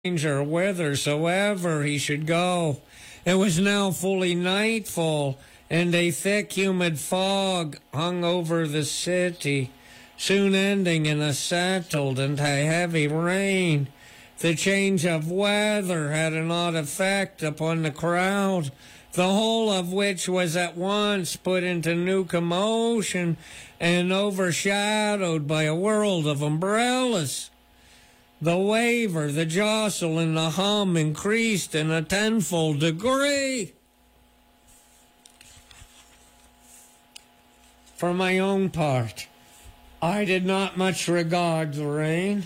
stranger whithersoever he should go. It was now fully nightfall, and a thick, humid fog hung over the city, soon ending in a settled and a heavy rain. The change of weather had an odd effect upon the crowd, the whole of which was at once put into new commotion and overshadowed by a world of umbrellas. The waver, the jostle, and the hum increased in a tenfold degree. For my own part, I did not much regard the rain.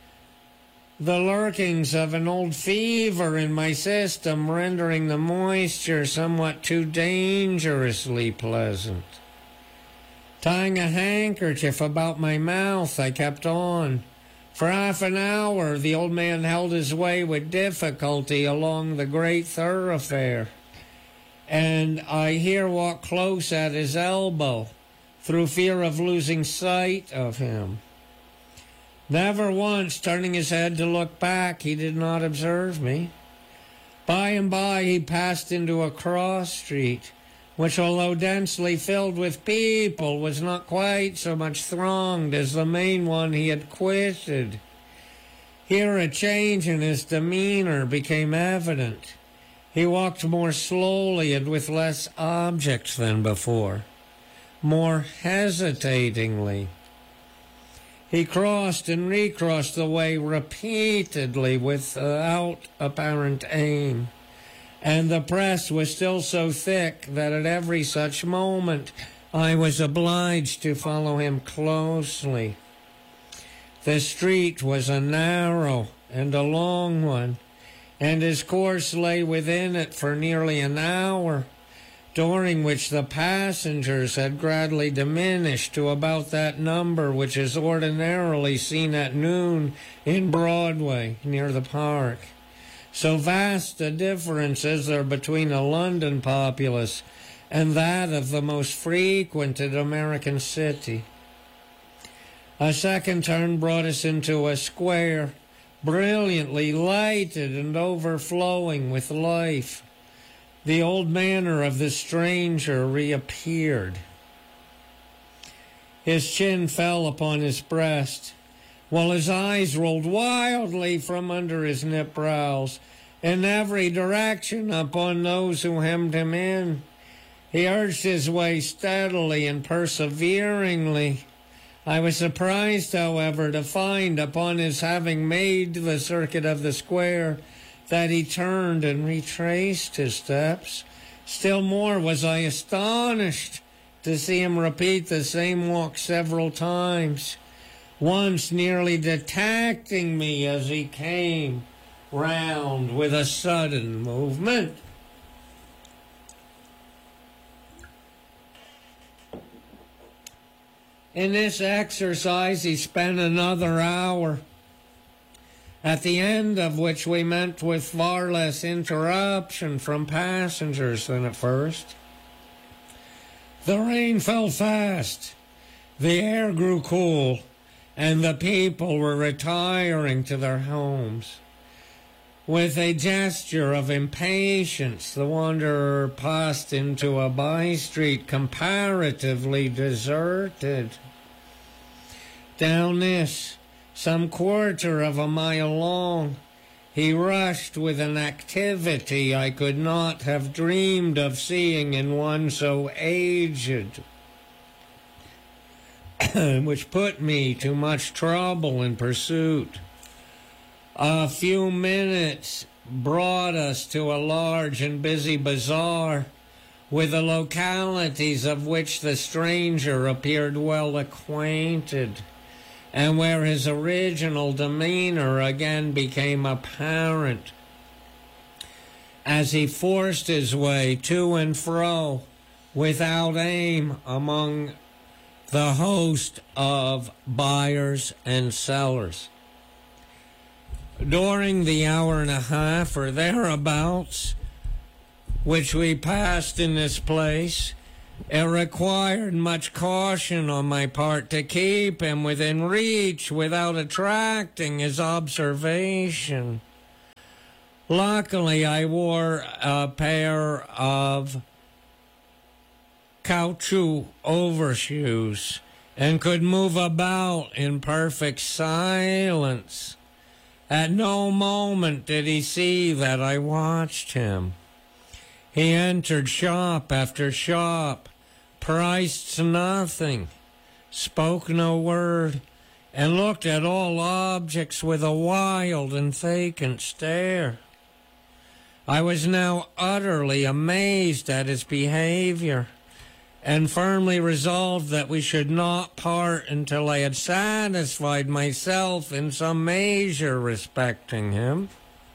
The lurkings of an old fever in my system rendering the moisture somewhat too dangerously pleasant. Tying a handkerchief about my mouth, I kept on. For half an hour, the old man held his way with difficulty along the great thoroughfare, and I here walked close at his elbow, through fear of losing sight of him. Never once turning his head to look back, he did not observe me. By and by, he passed into a cross street, which, although densely filled with people, was not quite so much thronged as the main one he had quitted. Here a change in his demeanor became evident. He walked more slowly and with less object than before, more hesitatingly. He crossed and recrossed the way repeatedly without apparent aim. And the press was still so thick that at every such moment I was obliged to follow him closely. The street was a narrow and a long one, and his course lay within it for nearly an hour, during which the passengers had gradually diminished to about that number which is ordinarily seen at noon in Broadway near the park. So vast a difference is there between a London populace and that of the most frequented American city. A second turn brought us into a square, brilliantly lighted and overflowing with life. The old manner of the stranger reappeared. His chin fell upon his breast, while his eyes rolled wildly from under his knit brows in every direction upon those who hemmed him in. He urged his way steadily and perseveringly. I was surprised, however, to find upon his having made the circuit of the square that he turned and retraced his steps. Still more was I astonished to see him repeat the same walk several times, once nearly detecting me as he came round with a sudden movement. In this exercise he spent another hour, at the end of which we met with far less interruption from passengers than at first. The rain fell fast, the air grew cool, and the people were retiring to their homes. With a gesture of impatience, the wanderer passed into a by-street comparatively deserted. Down this, some quarter of a mile long, he rushed with an activity I could not have dreamed of seeing in one so aged, which put me to much trouble in pursuit. A few minutes brought us to a large and busy bazaar, with the localities of which the stranger appeared well acquainted, and where his original demeanor again became apparent, as he forced his way to and fro without aim among the host of buyers and sellers. During the hour and a half or thereabouts which we passed in this place, it required much caution on my part to keep him within reach without attracting his observation. Luckily, I wore a pair of caoutchouc overshoes and could move about in perfect silence. At no moment did he see that I watched him. He entered shop after shop, priced nothing, spoke no word, and looked at all objects with a wild and vacant stare. I was now utterly amazed at his behavior, and firmly resolved that we should not part until I had satisfied myself in some measure respecting him.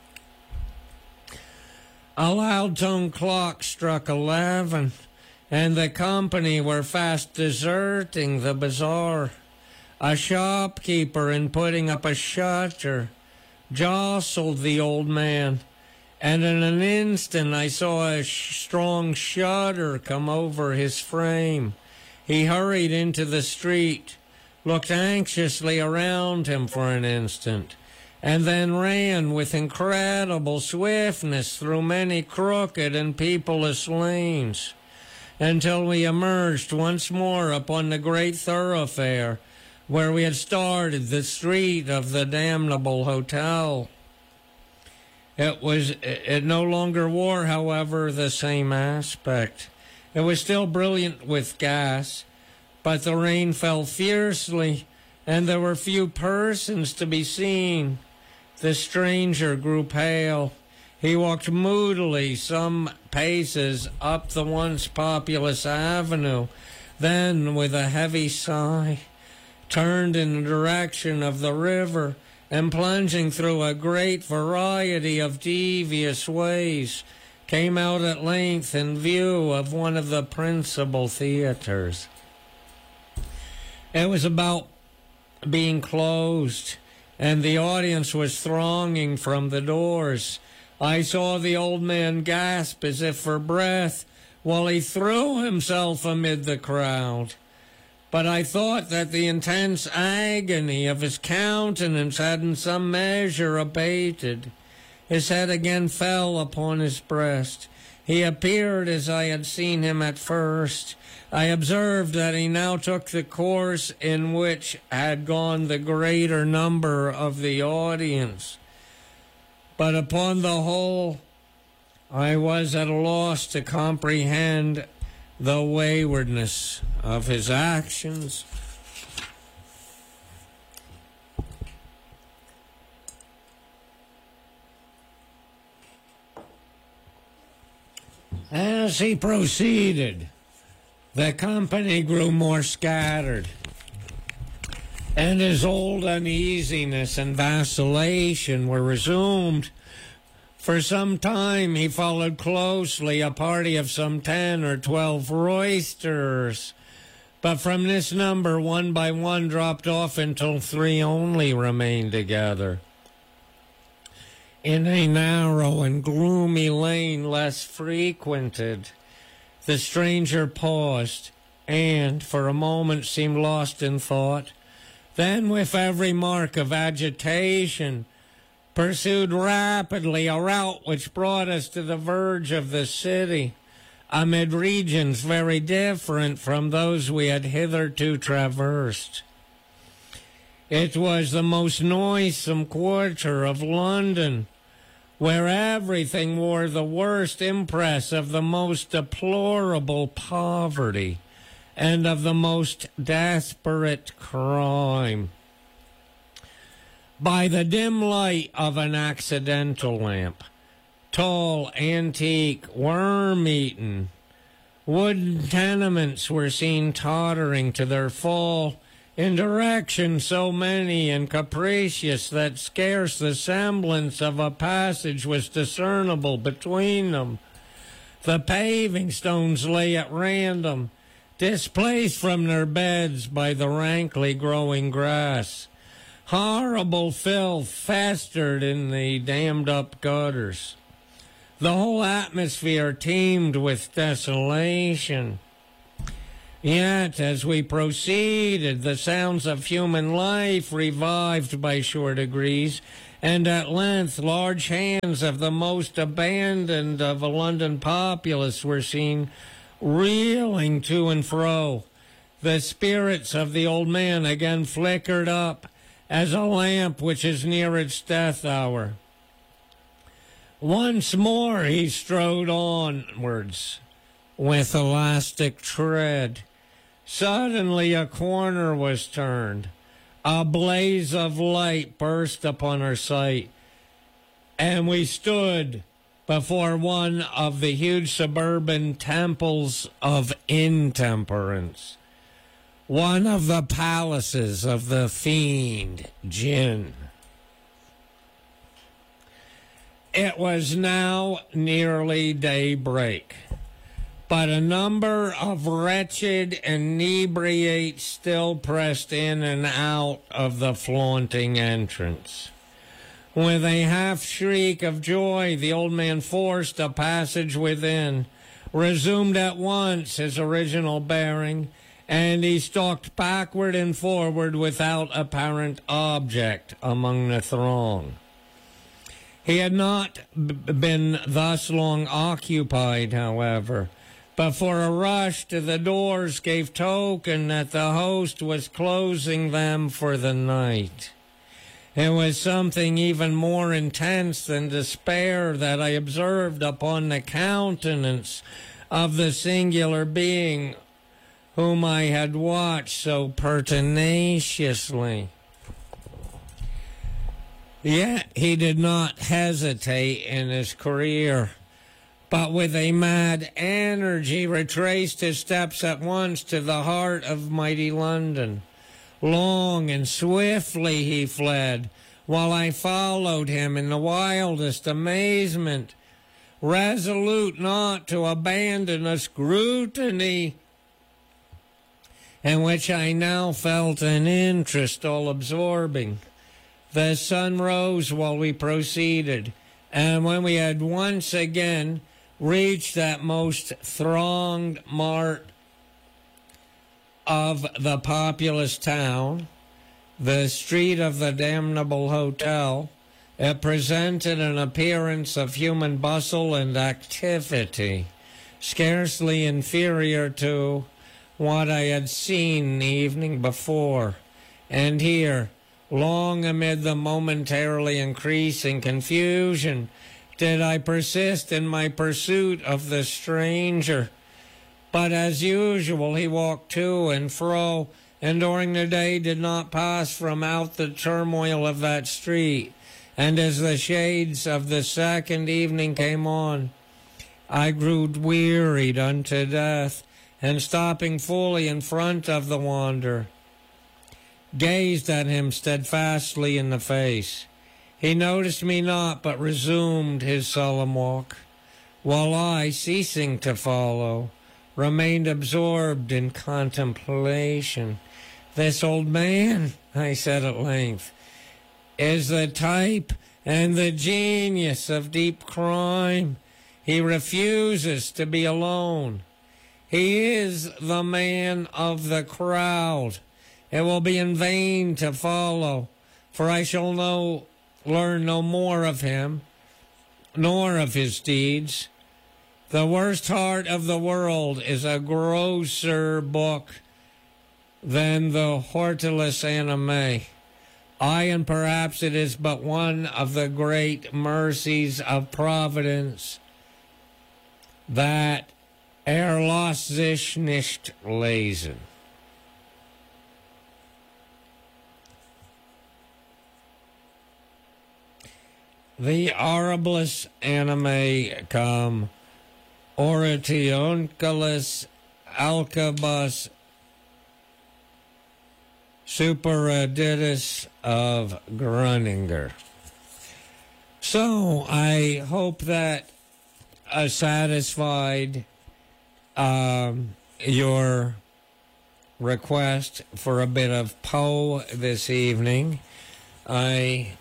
A loud-toned clock struck 11, and the company were fast deserting the bazaar. A shopkeeper, in putting up a shutter, jostled the old man, and in an instant I saw a strong shudder come over his frame. He hurried into the street, looked anxiously around him for an instant, and then ran with incredible swiftness through many crooked and peopleless lanes, until we emerged once more upon the great thoroughfare where we had started, the street of the damnable hotel. It no longer wore, however, the same aspect. It was still brilliant with gas, but the rain fell fiercely, and there were few persons to be seen. The stranger grew pale. He walked moodily some paces up the once populous avenue, then, with a heavy sigh, turned in the direction of the river, and plunging through a great variety of devious ways, came out at length in view of one of the principal theaters. It was about being closed, and the audience was thronging from the doors. I saw the old man gasp as if for breath while he threw himself amid the crowd. But I thought that the intense agony of his countenance had in some measure abated. His head again fell upon his breast. He appeared as I had seen him at first. I observed that he now took the course in which had gone the greater number of the audience. But upon the whole, I was at a loss to comprehend the waywardness of his actions. As he proceeded, the company grew more scattered, and his old uneasiness and vacillation were resumed. For some time he followed closely a party of some 10 or 12 roisterers, but from this number one by one dropped off until 3 only remained together. In a narrow and gloomy lane less frequented, the stranger paused and for a moment seemed lost in thought. Then, with every mark of agitation, pursued rapidly a route which brought us to the verge of the city, amid regions very different from those we had hitherto traversed. It was the most noisome quarter of London, where everything wore the worst impress of the most deplorable poverty and of the most desperate crime. By the dim light of an accidental lamp, tall, antique, worm-eaten, wooden tenements were seen tottering to their fall in directions so many and capricious that scarce the semblance of a passage was discernible between them. The paving stones lay at random, displaced from their beds by the rankly growing grass. Horrible filth festered in the dammed-up gutters. The whole atmosphere teemed with desolation. Yet, as we proceeded, the sounds of human life revived by sure degrees, and at length large hands of the most abandoned of a London populace were seen reeling to and fro. The spirits of the old man again flickered up as a lamp which is near its death hour. Once more he strode onwards with elastic tread. Suddenly a corner was turned. A blaze of light burst upon our sight, and we stood before one of the huge suburban temples of intemperance, one of the palaces of the fiend Jinn. It was now nearly daybreak, but a number of wretched inebriates still pressed in and out of the flaunting entrance. With a half shriek of joy, the old man forced a passage within, resumed at once his original bearing, and he stalked backward and forward without apparent object among the throng. He had not been thus long occupied, however, before a rush to the doors gave token that the host was closing them for the night. It was something even more intense than despair that I observed upon the countenance of the singular being whom I had watched so pertinaciously. Yet he did not hesitate in his career, but with a mad energy retraced his steps at once to the heart of mighty London. Long and swiftly he fled, while I followed him in the wildest amazement, resolute not to abandon a scrutiny in which I now felt an interest all-absorbing. The sun rose while we proceeded, and when we had once again reached that most thronged mart of the populous town, the street of the damnable hotel, it presented an appearance of human bustle and activity, scarcely inferior to what I had seen the evening before. And here, long amid the momentarily increasing confusion, did I persist in my pursuit of the stranger. But as usual, he walked to and fro, and during the day did not pass from out the turmoil of that street. And as the shades of the second evening came on, I grew wearied unto death, and stopping fully in front of the wanderer, gazed at him steadfastly in the face. He noticed me not, but resumed his solemn walk, while I, ceasing to follow, remained absorbed in contemplation. "This old man," I said at length, "is the type and the genius of deep crime. He refuses to be alone. He is the man of the crowd. It will be in vain to follow, for I shall learn no more of him, nor of his deeds. The worst heart of the world is a grosser book than the Hortulus Animae. Aye, and perhaps it is but one of the great mercies of Providence that lass sich nicht lesen." The Horribilis Animae cum Orationibus Alcibus Supereditis of Gruninger. So I hope that satisfied your request for a bit of Poe this evening. I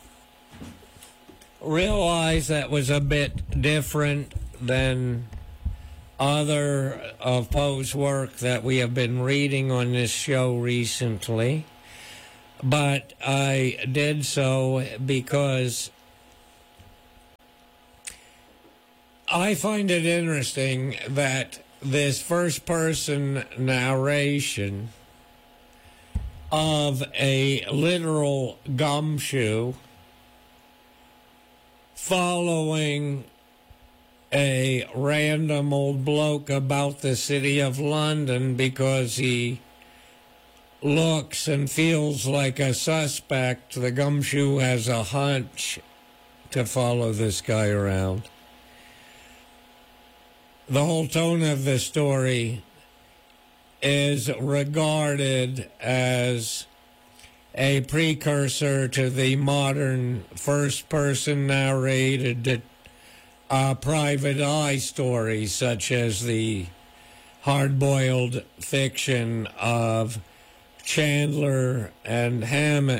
realize that was a bit different than other of Poe's work that we have been reading on this show recently. but I did so because I find it interesting that this first-person narration of a literal gumshoe following a random old bloke about the city of London because he looks and feels like a suspect. The gumshoe has a hunch to follow this guy around. The whole tone of the story is regarded as a precursor to the modern first-person narrated private eye stories, such as the hard-boiled fiction of Chandler and Hammett,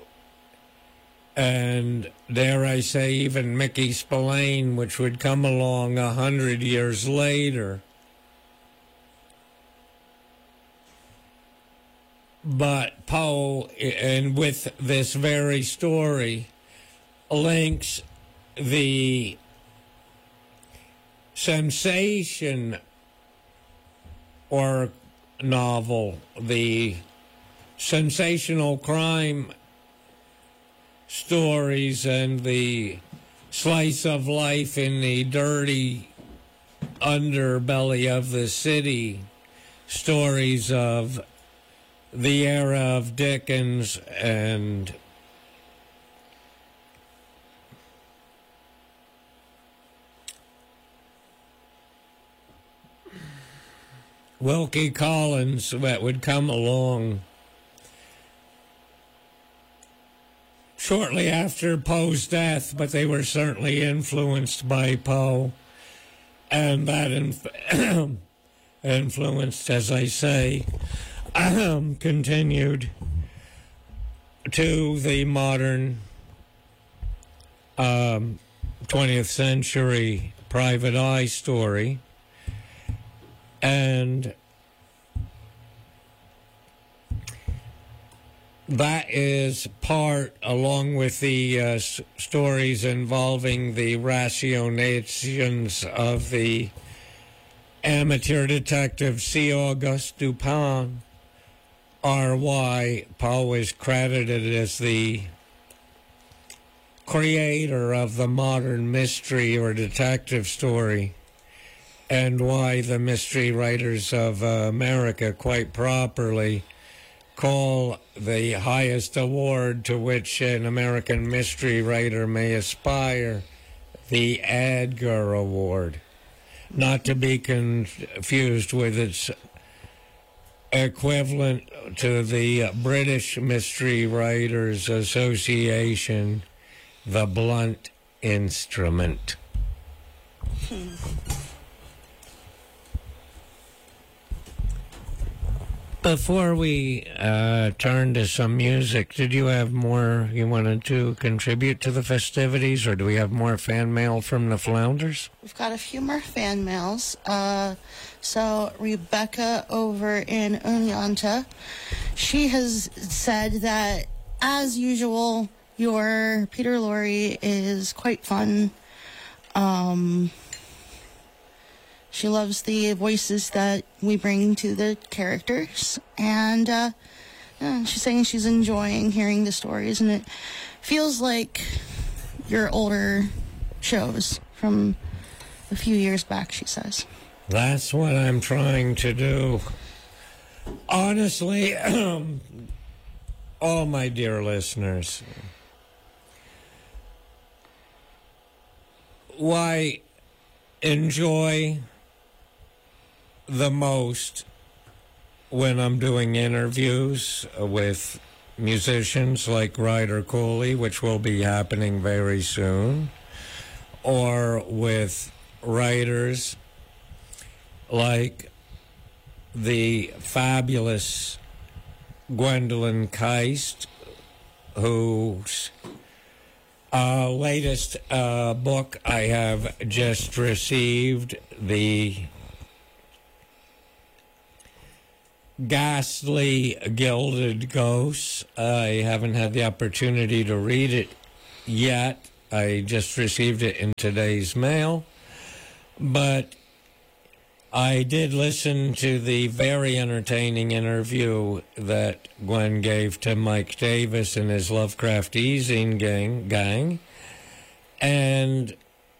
and dare I say even Mickey Spillane, which would come along 100 years later. But Poe, and with this very story, links the sensation or novel, the sensational crime stories and the slice of life in the dirty underbelly of the city stories of the era of Dickens and Wilkie Collins that would come along shortly after Poe's death, but they were certainly influenced by Poe, and that influenced, as I say, continued to the modern 20th century private eye story. And that is part, along with the stories involving the ratiocinations of the amateur detective C. Auguste Dupin, are why Poe is credited as the creator of the modern mystery or detective story, and why the mystery writers of America quite properly call the highest award to which an American mystery writer may aspire the Edgar Award, not to be confused with its equivalent to the British Mystery Writers Association, the Blunt Instrument. Before we turn to some music, did you have more you wanted to contribute to the festivities, or do we have more fan mail from the Flounders? We've got a few more fan mails. So Rebecca over in Oneonta, she has said that, as usual, your Peter Lorre is quite fun. She loves the voices that we bring to the characters, and she's saying she's enjoying hearing the stories, and it feels like your older shows from a few years back, she says. That's what I'm trying to do. Honestly, all my dear listeners, why enjoy the most when I'm doing interviews with musicians like Ryder Cooley, which will be happening very soon, or with writers like the fabulous Gwendolyn Keist, whose latest book I have just received, the Ghastly Gilded Ghosts. I haven't had the opportunity to read it yet. I just received it in today's mail. But I did listen to the very entertaining interview that Gwen gave to Mike Davis and his Lovecraft Easing gang. And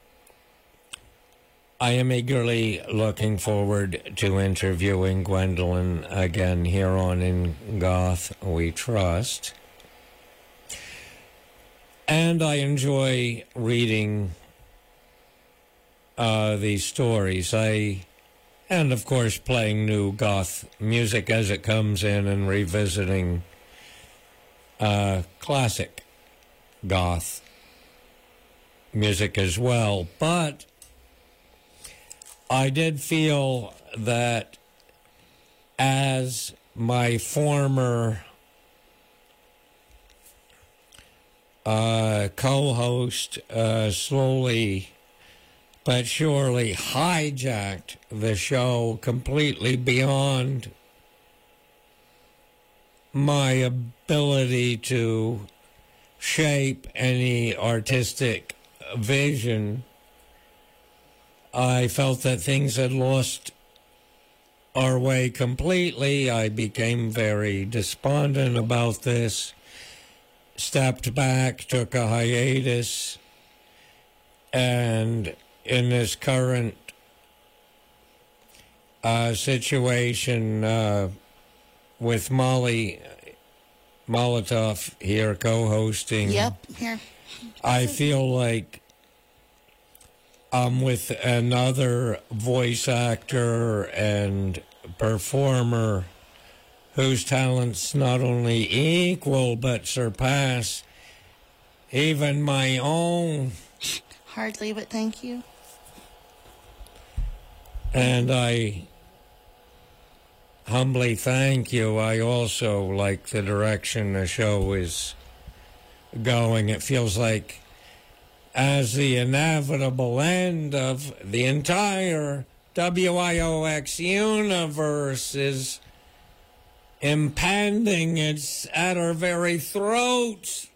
I am eagerly looking forward to interviewing Gwendolyn again here on In Goth We Trust. And I enjoy reading these stories. And of course playing new goth music as it comes in and revisiting classic goth music as well. But I did feel that as my former co-host slowly but surely hijacked the show completely beyond my ability to shape any artistic vision, I felt that things had lost our way completely. I became very despondent about this, stepped back, took a hiatus, and in this current situation with Molly Molotov here co-hosting. Yep, here. I feel like I'm with another voice actor and performer whose talents not only equal but surpass even my own. Hardly, but thank you. And I humbly thank you. I also like the direction the show is going. It feels like as the inevitable end of the entire WIOX universe is impending, it's at our very throats.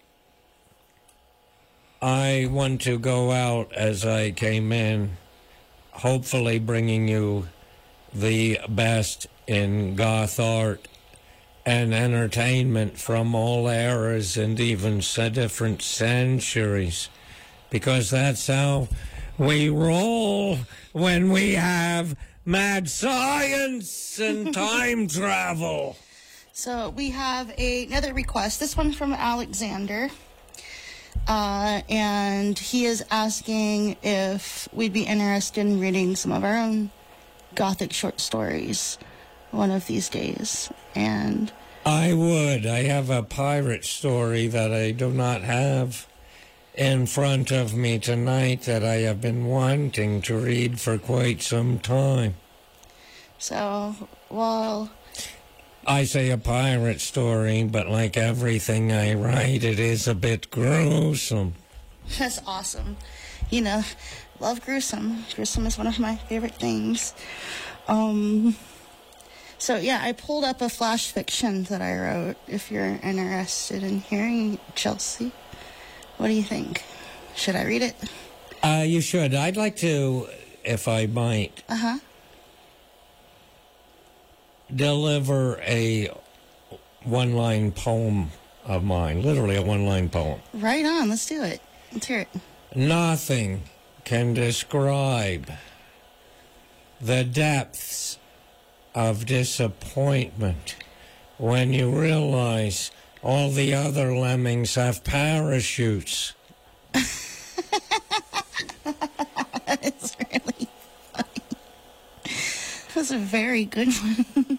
I want to go out as I came in, hopefully bringing you the best in goth art and entertainment from all eras and even different centuries, because that's how we roll when we have mad science and time travel. So we have another request, this one from Alexander, and he is asking if we'd be interested in reading some of our own Gothic short stories one of these days. And I would. I have a pirate story that I do not have in front of me tonight that I have been wanting to read for quite some time. So, well, I say a pirate story, but like everything I write, it is a bit gruesome. that's awesome. You know, love gruesome. Gruesome is one of my favorite things. So yeah, I pulled up a flash fiction that I wrote, if you're interested in hearing, Chelsea. What do you think? Should I read it? You should. I'd like to, if I might, deliver a one-line poem of mine, literally a one-line poem. Right on, let's do it. Let's hear it. Nothing can describe the depths of disappointment when you realize all the other lemmings have parachutes. It's really funny. That's a very good one.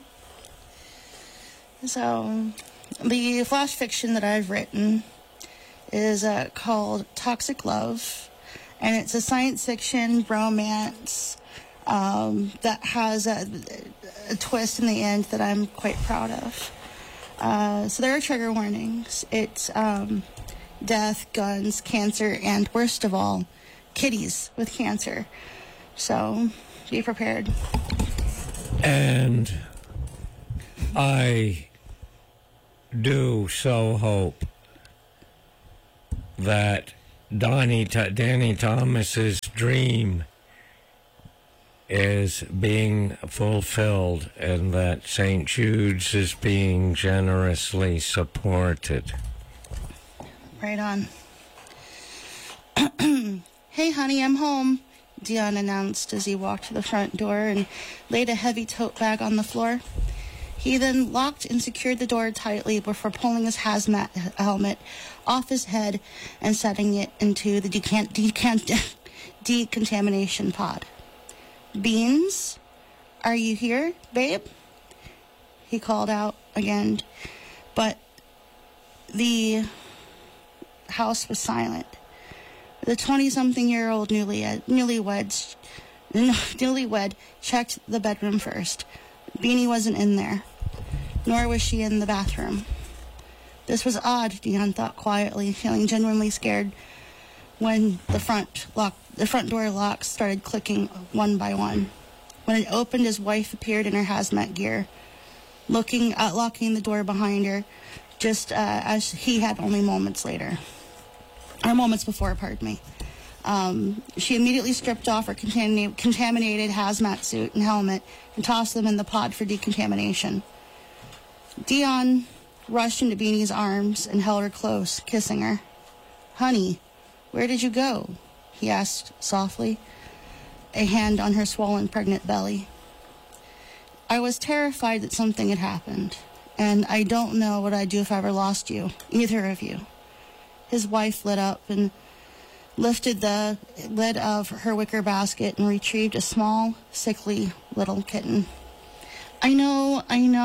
So, the flash fiction that I've written is called Toxic Love, and it's a science fiction romance that has a twist in the end that I'm quite proud of. So there are trigger warnings. It's death, guns, cancer, and worst of all, kitties with cancer. So be prepared. And I do so hope that Danny Thomas's dream is being fulfilled and that St. Jude's is being generously supported. Right on. Hey, honey, I'm home, Dion announced as he walked to the front door and laid a heavy tote bag on the floor. He then locked and secured the door tightly before pulling his hazmat helmet off his head and setting it into the decontamination pod. Beans, are you here, babe? He called out again, but the house was silent. The 20-something-year-old newlywed checked the bedroom first. Beanie wasn't in there, nor was she in the bathroom. This was odd, Dion thought quietly, feeling genuinely scared when the front door locks started clicking one by one. When it opened, his wife appeared in her hazmat gear, locking the door behind her, just as he had only moments before. She immediately stripped off her contaminated hazmat suit and helmet and tossed them in the pod for decontamination. Dion rushed into Beanie's arms and held her close, kissing her. Honey, where did you go? He asked softly, a hand on her swollen, pregnant belly. I was terrified that something had happened, and I don't know what I'd do if I ever lost you, either of you. His wife lit up and lifted the lid of her wicker basket and retrieved a small, sickly little kitten. I know.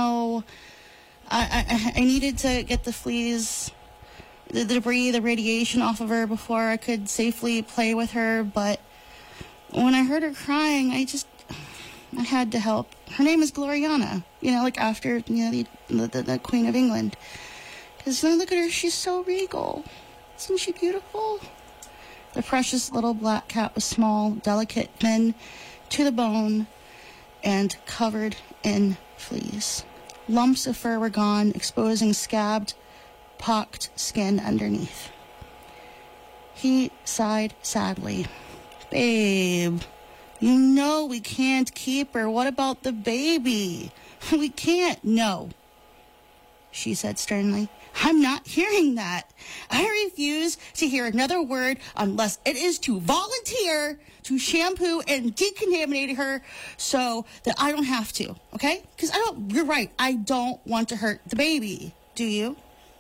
I needed to get the fleas, the debris, the radiation off of her before I could safely play with her, but when I heard her crying, I had to help. Her name is Gloriana, after, the Queen of England. Because look at her, she's so regal. Isn't she beautiful? The precious little black cat was small, delicate, thin to the bone, and covered in fleas. Lumps of fur were gone, exposing scabbed, pocked skin underneath. He sighed sadly. Babe, you know we can't keep her. What about the baby? We can't. No, she said sternly. I'm not hearing that. I refuse to hear another word unless it is to volunteer to shampoo and decontaminate her so that I don't have to, okay? Because you're right, I don't want to hurt the baby. Do you?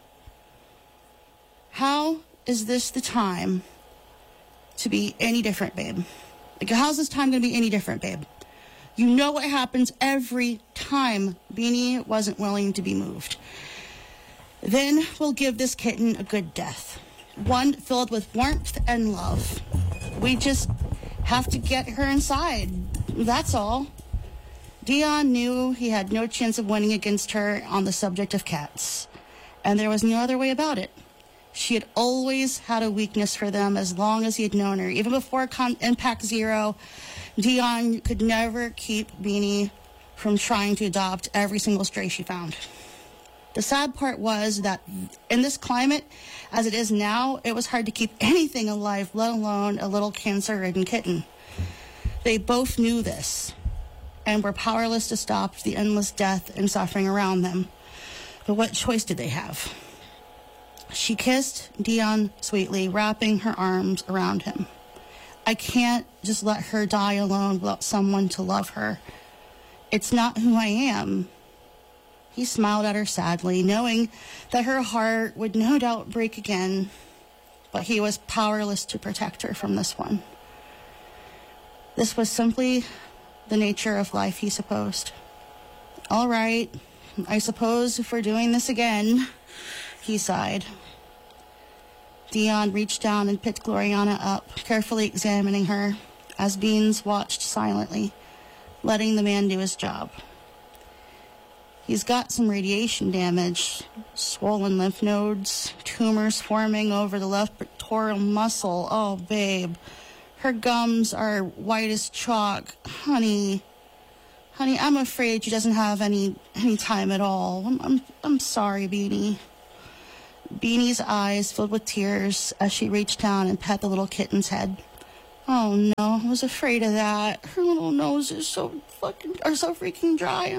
How is this the time to be any different, babe? How's this time going to be any different, babe? You know what happens every time Beanie wasn't willing to be moved. Then we'll give this kitten a good death. One filled with warmth and love. We just have to get her inside. That's all. Dion knew he had no chance of winning against her on the subject of cats. And there was no other way about it. She had always had a weakness for them as long as he had known her. Even before Impact Zero, Dion could never keep Beanie from trying to adopt every single stray she found. The sad part was that in this climate, as it is now, it was hard to keep anything alive, let alone a little cancer-ridden kitten. They both knew this and were powerless to stop the endless death and suffering around them. But what choice did they have? She kissed Dion sweetly, wrapping her arms around him. I can't just let her die alone without someone to love her. It's not who I am. He smiled at her sadly, knowing that her heart would no doubt break again, but he was powerless to protect her from this one. This was simply the nature of life, he supposed. All right, I suppose if we're doing this again, he sighed. Dion reached down and picked Gloriana up, carefully examining her, as Beans watched silently, letting the man do his job. He's got some radiation damage, swollen lymph nodes, tumors forming over the left pectoral muscle. Oh, babe, her gums are white as chalk. Honey, Honey, I'm afraid she doesn't have any time at all. I'm sorry, Beanie. Beanie's eyes filled with tears as she reached down and pet the little kitten's head. Oh no, I was afraid of that. Her little nose is so freaking dry.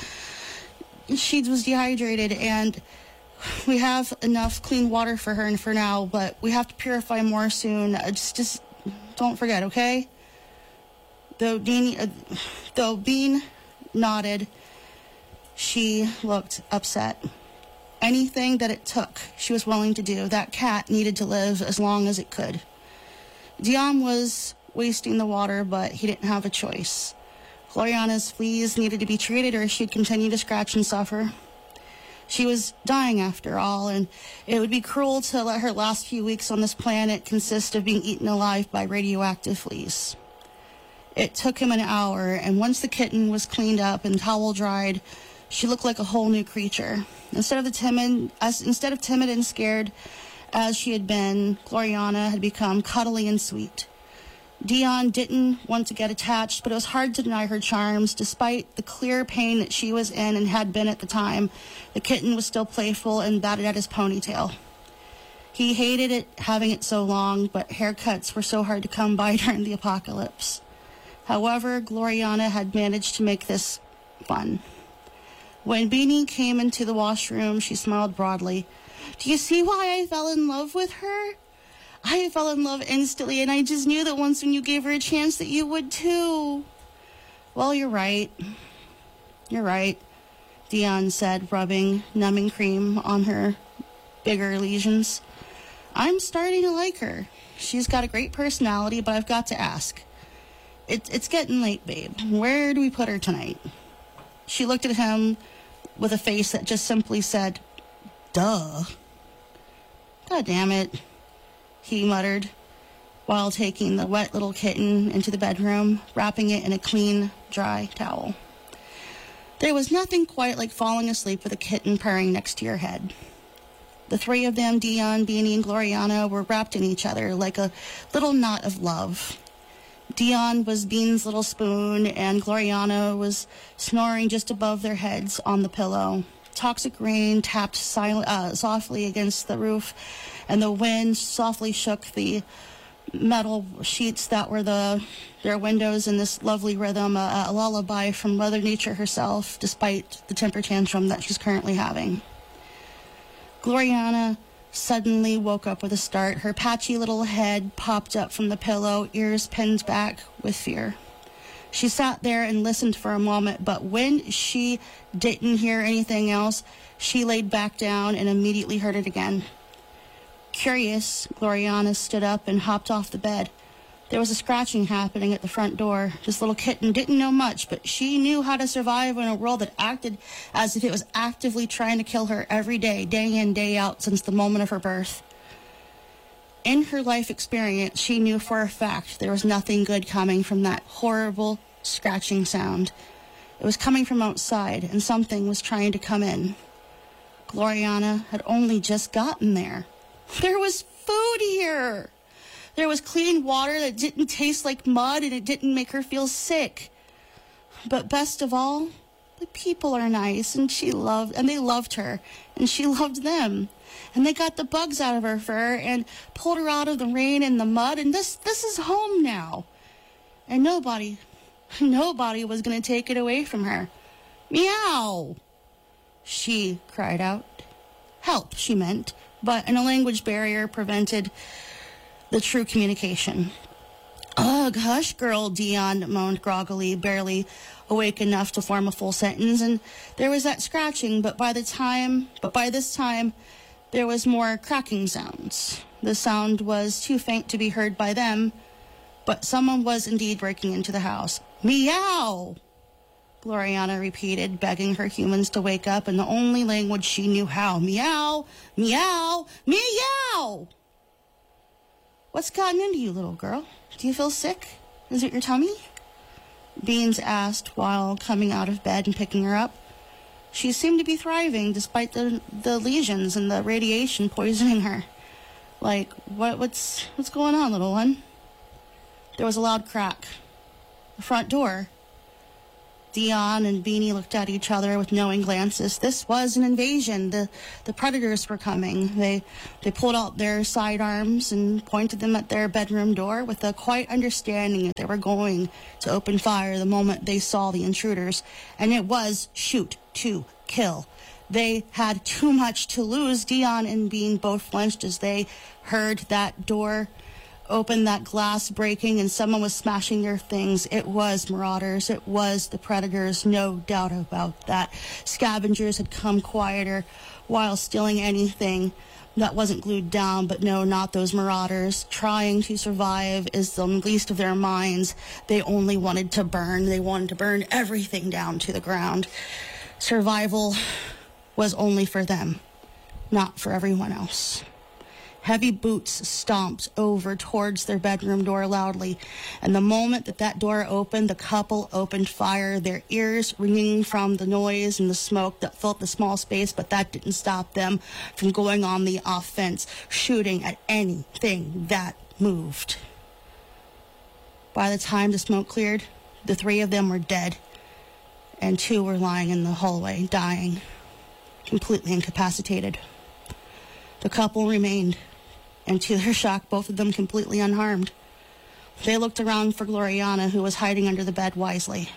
She was dehydrated, and we have enough clean water for her and for now, but we have to purify more soon. Just don't forget, okay? Though Bean nodded, she looked upset. Anything that it took, she was willing to do. That cat needed to live as long as it could. Dion was wasting the water, but he didn't have a choice. Gloriana's fleas needed to be treated or she'd continue to scratch and suffer. She was dying after all, and it would be cruel to let her last few weeks on this planet consist of being eaten alive by radioactive fleas. It took him an hour, and once the kitten was cleaned up and towel dried, she looked like a whole new creature. Instead of timid and scared as she had been, Gloriana had become cuddly and sweet. Dion didn't want to get attached, but it was hard to deny her charms. Despite the clear pain that she was in and had been at the time, the kitten was still playful and batted at his ponytail. He hated it having it so long, but haircuts were so hard to come by during the apocalypse. However, Gloriana had managed to make this fun. When Beanie came into the washroom, she smiled broadly. Do you see why I fell in love with her? I fell in love instantly, and I just knew that once when you gave her a chance that you would too. Well, you're right. You're right, Dion said, rubbing numbing cream on her bigger lesions. I'm starting to like her. She's got a great personality, but I've got to ask. It's getting late, babe. Where do we put her tonight? She looked at him with a face that just simply said, duh. God damn it, he muttered, while taking the wet little kitten into the bedroom, wrapping it in a clean, dry towel. There was nothing quite like falling asleep with a kitten purring next to your head. The three of them, Dion, Beanie, and Gloriana, were wrapped in each other like a little knot of love. Dion was Bean's little spoon, and Gloriana was snoring just above their heads on the pillow. Toxic rain tapped softly against the roof, and the wind softly shook the metal sheets that were their windows in this lovely rhythm, a lullaby from Mother Nature herself, despite the temper tantrum that she's currently having. Gloriana suddenly woke up with a start. Her patchy little head popped up from the pillow, ears pinned back with fear. She sat there and listened for a moment, but when she didn't hear anything else, she laid back down and immediately heard it again. Curious, Gloriana stood up and hopped off the bed. There was a scratching happening at the front door. This little kitten didn't know much, but she knew how to survive in a world that acted as if it was actively trying to kill her every day, day in, day out, since the moment of her birth. In her life experience, she knew for a fact there was nothing good coming from that horrible scratching sound. It was coming from outside, and something was trying to come in. Gloriana had only just gotten there. There was food here. There was clean water that didn't taste like mud, and it didn't make her feel sick. But best of all, the people are nice, and they loved her, and she loved them. And they got the bugs out of her fur and pulled her out of the rain and the mud, and this is home now. And nobody was going to take it away from her. Meow! She cried out. Help, she meant, but a language barrier prevented the true communication. Ugh, hush, girl, Dion moaned groggily, barely awake enough to form a full sentence, and there was that scratching, but by this time, there was more cracking sounds. The sound was too faint to be heard by them, but someone was indeed breaking into the house. Meow! Gloriana repeated, begging her humans to wake up in the only language she knew how. Meow! Meow! Meow! What's gotten into you, little girl? Do you feel sick? Is it your tummy? Beans asked while coming out of bed and picking her up. She seemed to be thriving despite the lesions and the radiation poisoning her. Like, what's going on, little one? There was a loud crack. The front door. Dion and Beanie looked at each other with knowing glances. This was an invasion. The predators were coming. They pulled out their sidearms and pointed them at their bedroom door with a quiet understanding that they were going to open fire the moment they saw the intruders. And it was shoot to kill. They had too much to lose. Dion and Bean both flinched as they heard that door open, that glass breaking, and someone was smashing their things. It was marauders. It was the predators, no doubt about that. Scavengers had come quieter while stealing anything that wasn't glued down, but no, not those marauders. Trying to survive is the least of their minds. They only wanted to burn. They wanted to burn everything down to the ground. Survival was only for them, not for everyone else. Heavy boots stomped over towards their bedroom door loudly, and the moment that door opened, the couple opened fire, their ears ringing from the noise and the smoke that filled the small space, but that didn't stop them from going on the offense, shooting at anything that moved. By the time the smoke cleared, the 3 of them were dead, and 2 were lying in the hallway, dying, completely incapacitated. The couple remained, and to their shock, both of them completely unharmed. They looked around for Gloriana, who was hiding under the bed wisely.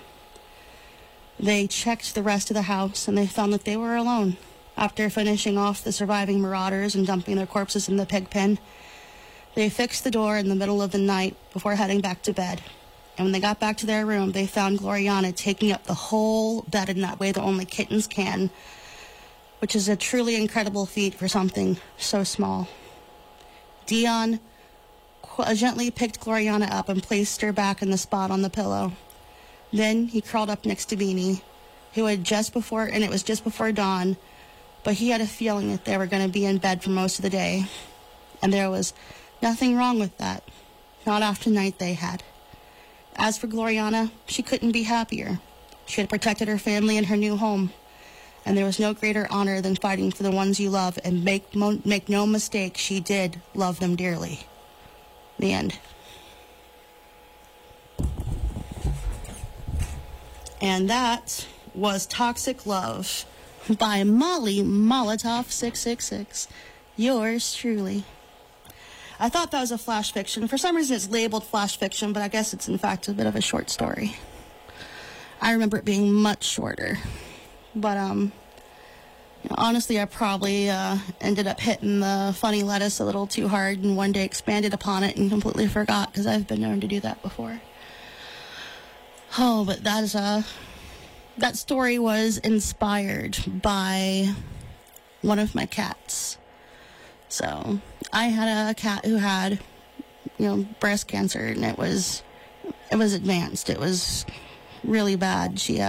They checked the rest of the house, and they found that they were alone. After finishing off the surviving marauders and dumping their corpses in the pig pen, they fixed the door in the middle of the night before heading back to bed. And when they got back to their room, they found Gloriana taking up the whole bed in that way that only kittens can, which is a truly incredible feat for something so small. Dion gently picked Gloriana up and placed her back in the spot on the pillow. Then he crawled up next to Beanie, who had it was just before dawn, but he had a feeling that they were going to be in bed for most of the day. And there was nothing wrong with that, not after the night they had. As for Gloriana, she couldn't be happier. She had protected her family and her new home. And there was no greater honor than fighting for the ones you love, and make no mistake, she did love them dearly. The end. And that was Toxic Love by Molly Molotov 666. Yours truly. I thought that was a flash fiction. For some reason it's labeled flash fiction, but I guess it's in fact a bit of a short story. I remember it being much shorter. But, honestly, I probably ended up hitting the funny lettuce a little too hard and one day expanded upon it and completely forgot, because I've been known to do that before. Oh, but that story was inspired by one of my cats. So, I had a cat who had, breast cancer, and it was advanced. It was really bad. She,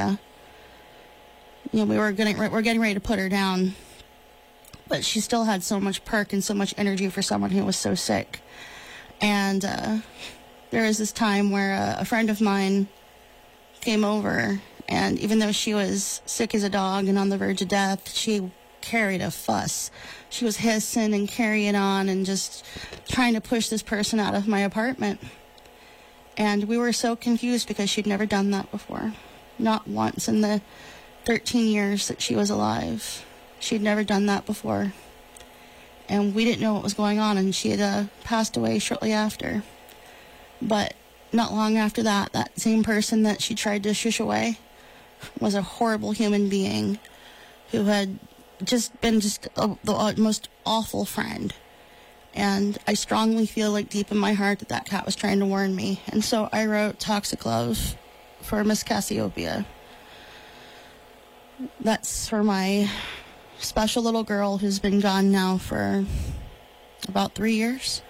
we're getting ready to put her down, but she still had so much perk and so much energy for someone who was so sick. And there was this time where a friend of mine came over, and even though she was sick as a dog and on the verge of death, she carried a fuss. She was hissing and carrying on and just trying to push this person out of my apartment. And we were so confused because she'd never done that before. Not once in the 13 years that she was alive. She'd never done that before. And we didn't know what was going on, and she had passed away shortly after. But not long after that, that same person that she tried to shush away was a horrible human being who had just been the most awful friend. And I strongly feel like deep in my heart that cat was trying to warn me. And so I wrote Toxic Love for Miss Cassiopeia. That's for my special little girl who's been gone now for about 4 years.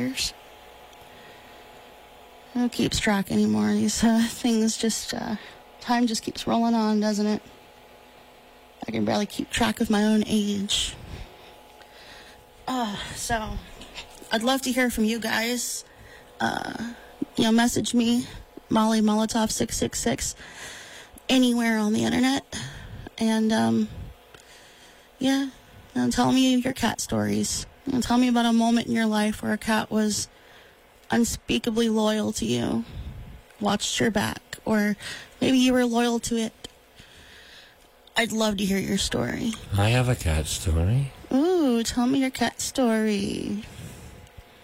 Who keeps track anymore? These things just, time just keeps rolling on, doesn't it? I can barely keep track of my own age. So, I'd love to hear from you guys. Message me, Molly Molotov 666, anywhere on the internet. And, tell me your cat stories. Tell me about a moment in your life where a cat was unspeakably loyal to you, watched your back, or Maybe you were loyal to it. I'd love to hear your story. I have a cat story. Ooh, tell me your cat story.